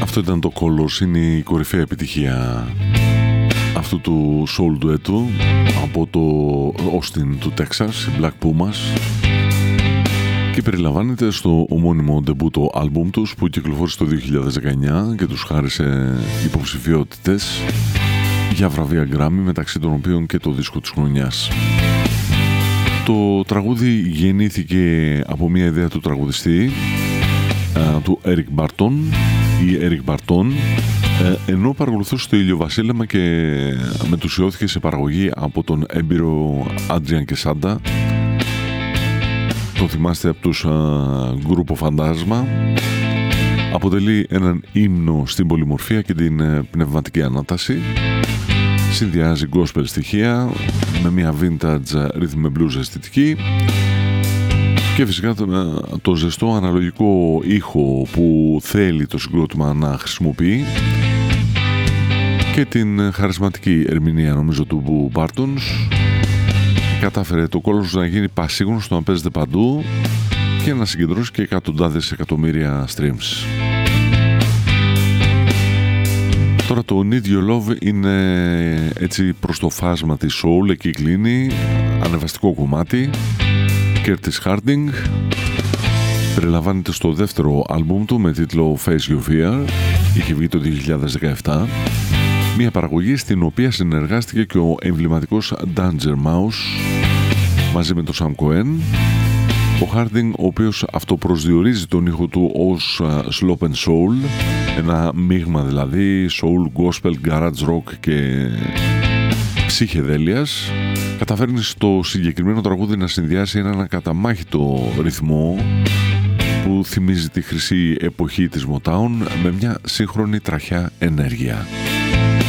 Αυτό ήταν το Colors, είναι η κορυφαία επιτυχία αυτού του soul ντουέτου από το Austin του Texas, οι Black Pumas, και περιλαμβάνεται στο ομώνυμο ντεμπούτο άλμπουμ τους που κυκλοφόρησε το 2019 και τους χάρισε υποψηφιότητες για βραβεία Grammy, μεταξύ των οποίων και το δίσκο της χρονιάς. Το τραγούδι γεννήθηκε από μια ιδέα του τραγουδιστή, του Eric Barton ή Eric Barton, ενώ παρακολουθούσε το ηλιοβασίλεμα και μετουσιώθηκε σε παραγωγή από τον έμπειρο Adrian Quesada. Το θυμάστε από τους Γκρούπο Φαντάσμα. Αποτελεί έναν ύμνο στην πολυμορφία και την πνευματική ανάταση. Συνδυάζει gospel στοιχεία με μια vintage rhythm and blues αισθητική και φυσικά το ζεστό αναλογικό ήχο που θέλει το συγκρότημα να χρησιμοποιεί και την χαρισματική ερμηνεία, νομίζω, του Bartons. Κατάφερε το Colors να γίνει πασίγνωστο, να παίζεται παντού και να συγκεντρώσει και εκατοντάδες εκατομμύρια streams. Τώρα το Need Your Love είναι έτσι προς το φάσμα της soul, εκεί κλείνει, ανεβαστικό κομμάτι. Curtis Harding, περιλαμβάνεται στο δεύτερο άλμπουμ του με τίτλο Face Your Fear, είχε βγει το 2017, μια παραγωγή στην οποία συνεργάστηκε και ο εμβληματικός Danger Mouse μαζί με τον Sam Cohen. Ο Harding, ο οποίος αυτοπροσδιορίζει τον ήχο του ως Slop and Soul, ένα μείγμα δηλαδή soul, gospel, garage rock και ψυχεδέλειας, καταφέρνει στο συγκεκριμένο τραγούδι να συνδυάσει έναν ακαταμάχητο ρυθμό που θυμίζει τη χρυσή εποχή της Motown με μια σύγχρονη τραχιά ενέργεια.